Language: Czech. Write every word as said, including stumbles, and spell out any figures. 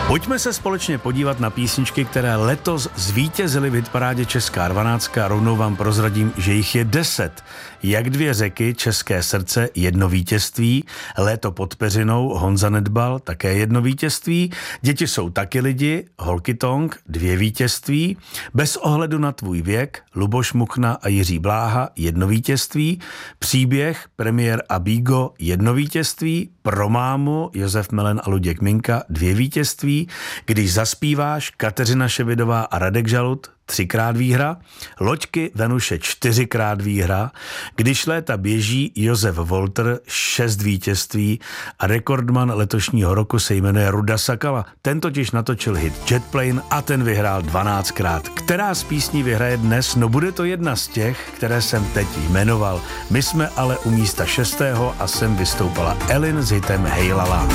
Pojďme se společně podívat na písničky, které letos zvítězily v hitparádě Česká dvanáctka. Rovnou vám prozradím, že jich je deset. Jak dvě řeky, České srdce, jedno vítězství. Léto pod peřinou, Honza Nedbal, také jedno vítězství. Děti jsou taky lidi, Holky Tonk, dvě vítězství. Bez ohledu na tvůj věk, Luboš Muchna a Jiří Bláha, jedno vítězství. Příběh, premiér a Bígo, jedno vítězství. Pro mámu, Josef Melen a Luděk Minka, dvě vítězství. Když zaspíváš, Kateřina Ševidová a Radek Žalud, třikrát výhra. Loďky, Venuše, čtyřikrát výhra. Když léta běží, Josef Volter, šest vítězství a rekordman letošního roku se jmenuje Ruda Sakala. Ten totiž natočil hit Jet Plane a ten vyhrál dvanáctkrát. Která z písní vyhraje dnes? No bude to jedna z těch, které jsem teď jmenoval. My jsme ale u místa šestého a sem vystoupala Elin s hitem Hej Lala.